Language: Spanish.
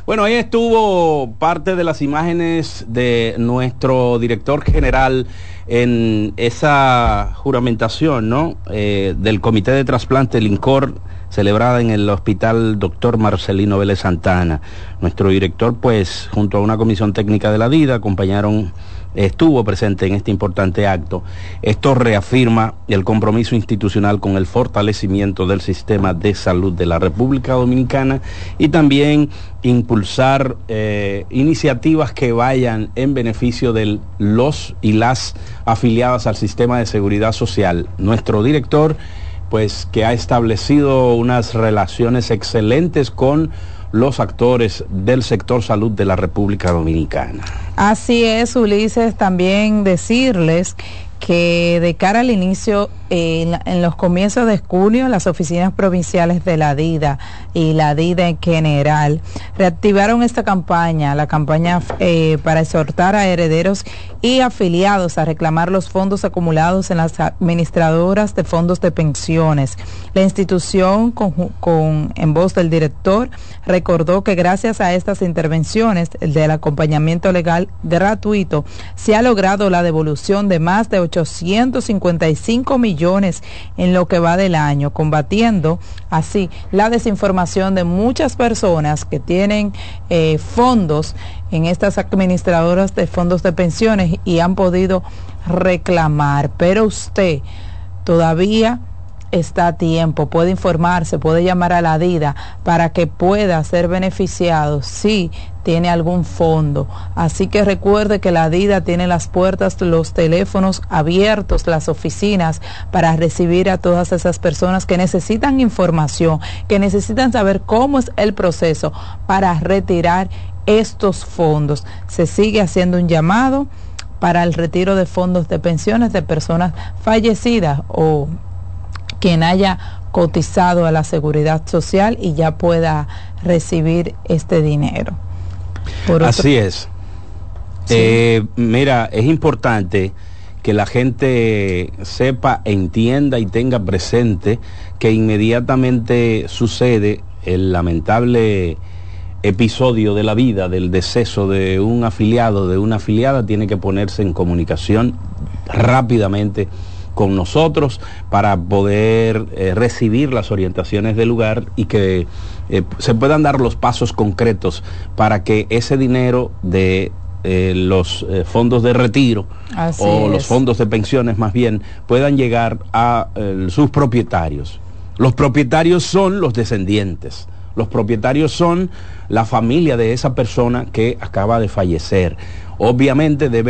Bueno, ahí estuvo parte de las imágenes de nuestro director general en esa juramentación, ¿no? Del Comité de Trasplante, el INCOR, celebrada en el Hospital Dr. Marcelino Vélez Santana. Nuestro director, pues, junto a una comisión técnica de la DIDA, estuvo presente en este importante acto. Esto reafirma el compromiso institucional con el fortalecimiento del sistema de salud de la República Dominicana y también impulsar iniciativas que vayan en beneficio de los y las afiliadas al sistema de seguridad social. Nuestro director, pues, que ha establecido unas relaciones excelentes con los actores del sector salud de la República Dominicana. Así es, Ulises, también decirles que de cara al inicio, en los comienzos de junio, las oficinas provinciales de la DIDA y la DIDA en general reactivaron esta campaña, la campaña para exhortar a herederos y afiliados a reclamar los fondos acumulados en las administradoras de fondos de pensiones. La institución, en voz del director, recordó que gracias a estas intervenciones del acompañamiento legal gratuito, se ha logrado la devolución de más de 855 millones en lo que va del año, combatiendo así la desinformación de muchas personas que tienen fondos en estas administradoras de fondos de pensiones y han podido reclamar. Pero usted todavía está a tiempo, puede informarse, puede llamar a la DIDA para que pueda ser beneficiado si tiene algún fondo. Así que recuerde que la DIDA tiene las puertas, los teléfonos abiertos, las oficinas para recibir a todas esas personas que necesitan información, que necesitan saber cómo es el proceso para retirar estos fondos. Se sigue haciendo un llamado para el retiro de fondos de pensiones de personas fallecidas o quien haya cotizado a la seguridad social y ya pueda recibir este dinero. Así es. Sí. Mira, es importante que la gente sepa, entienda y tenga presente que inmediatamente sucede el lamentable episodio de la vida, del deceso de un afiliado, de una afiliada, tiene que ponerse en comunicación rápidamente con nosotros para poder recibir las orientaciones del lugar y que se puedan dar los pasos concretos para que ese dinero de los fondos de retiro los fondos de pensiones más bien puedan llegar a sus propietarios. Los propietarios son los descendientes, los propietarios son la familia de esa persona que acaba de fallecer. Obviamente debe